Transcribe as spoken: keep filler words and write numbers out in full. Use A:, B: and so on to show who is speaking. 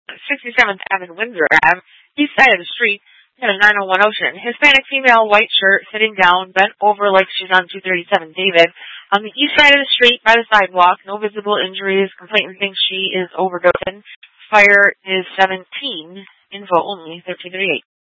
A: sixty-seventh Avenue, Windsor Ave, east side of the street, at a nine oh one Ocean. Hispanic female, white shirt, sitting down, bent over like she's on two thirty-seven David. On the east side of the street, by the sidewalk, no visible injuries. Complainant thinks she is overdosing. Fire is seventeen. Info only, thirteen thirty-eight.